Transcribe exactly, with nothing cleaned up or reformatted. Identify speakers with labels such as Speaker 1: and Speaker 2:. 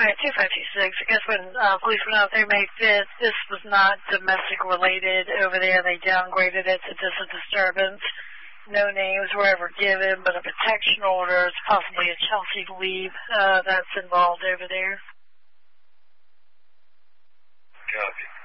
Speaker 1: All right, two five two six. I guess when uh, police went out there May fifth, this was not domestic related over there. They downgraded it to just a disturbance. No names were ever given, but a protection order is possibly a Chelsea leave uh, that's involved over there.
Speaker 2: Copy.